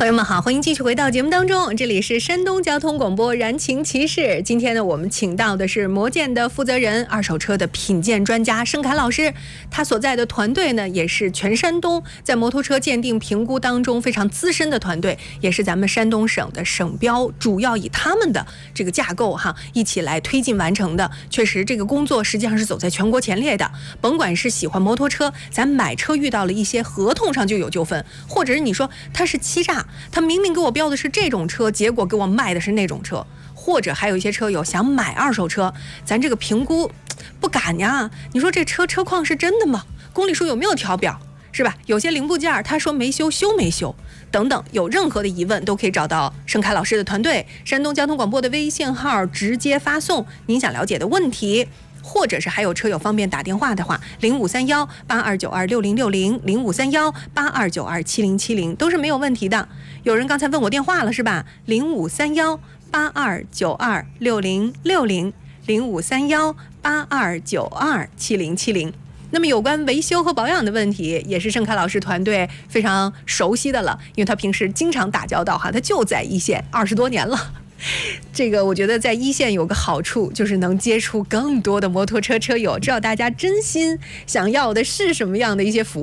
朋友们好，欢迎继续回到节目当中，这里是山东交通广播燃情骑士。今天呢，我们请到的是摩建的负责人、二手车的品鉴专家盛凯老师，他所在的团队呢，也是全山东在摩托车鉴定评估当中非常资深的团队，也是咱们山东省的省标主要以他们的这个架构一起来推进完成的。确实，这个工作实际上是走在全国前列的。甭管是喜欢摩托车，咱买车遇到了一些合同上就有纠纷，或者是你说他是欺诈，他明明给我标的是这种车，结果给我卖的是那种车，或者还有一些车友想买二手车，咱这个评估不敢呀。你说这车况是真的吗？公里数有没有调表？是吧？有些零部件他说没修，修没修等等，有任何的疑问都可以找到盛凯老师的团队，山东交通广播的微信号直接发送您想了解的问题。或者是还有车友方便打电话的话，0531-8292-6060，0531-8292-7070都是没有问题的。有人刚才问我电话了是吧？0531-8292-6060，0531-8292-7070。那么有关维修和保养的问题，也是盛凯老师团队非常熟悉的了，因为他平时经常打交道他就在一线20多年了。这个我觉得在一线有个好处，就是能接触更多的摩托车车友，知道大家真心想要的是什么样的一些服务。